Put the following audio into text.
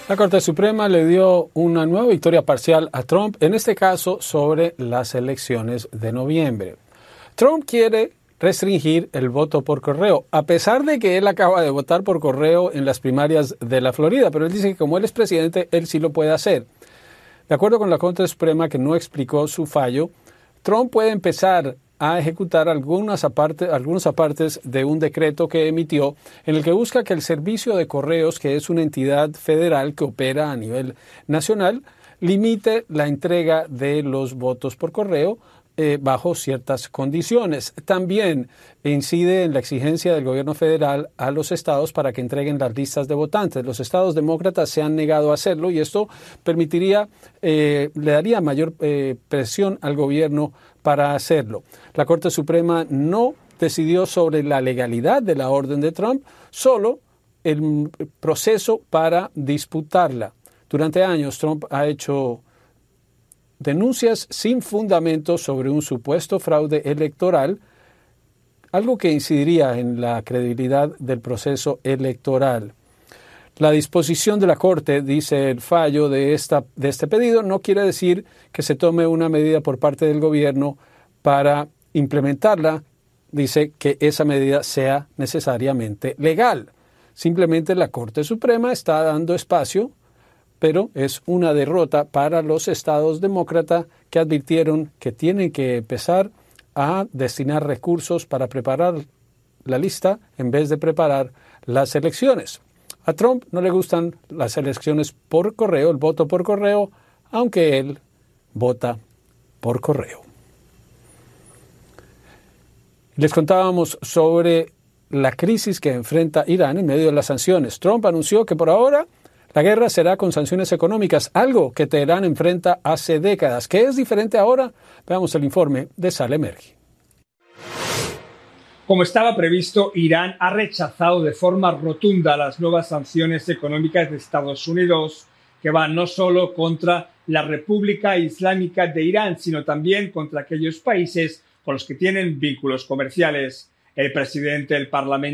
La Corte Suprema le dio una nueva victoria parcial a Trump, en este caso sobre las elecciones de noviembre. Trump quiere restringir el voto por correo, a pesar de que él acaba de votar por correo en las primarias de la Florida, pero él dice que como él es presidente, él sí lo puede hacer. De acuerdo con la Corte Suprema, que no explicó su fallo, Trump puede empezar a ejecutar algunos apartes de un decreto que emitió en el que busca que el Servicio de Correos, que es una entidad federal que opera a nivel nacional, limite la entrega de los votos por correo bajo ciertas condiciones. También incide en la exigencia del gobierno federal a los estados para que entreguen las listas de votantes. Los estados demócratas se han negado a hacerlo y esto permitiría, le daría mayor presión al gobierno para hacerlo. La Corte Suprema no decidió sobre la legalidad de la orden de Trump, solo el proceso para disputarla. Durante años Trump ha hecho denuncias sin fundamento sobre un supuesto fraude electoral, algo que incidiría en la credibilidad del proceso electoral. La disposición de la Corte, dice el fallo de este pedido, no quiere decir que se tome una medida por parte del gobierno para implementarla. Dice que esa medida sea necesariamente legal. Simplemente la Corte Suprema está dando espacio, pero es una derrota para los estados demócratas que advirtieron que tienen que empezar a destinar recursos para preparar la lista en vez de preparar las elecciones. A Trump no le gustan las elecciones por correo, el voto por correo, aunque él vota por correo. Les contábamos sobre la crisis que enfrenta Irán en medio de las sanciones. Trump anunció que por ahora la guerra será con sanciones económicas, algo que Teherán enfrenta hace décadas. ¿Qué es diferente ahora? Veamos el informe de Saleh Merghi. Como estaba previsto, Irán ha rechazado de forma rotunda las nuevas sanciones económicas de Estados Unidos, que van no solo contra la República Islámica de Irán, sino también contra aquellos países con los que tienen vínculos comerciales. El presidente del Parlamento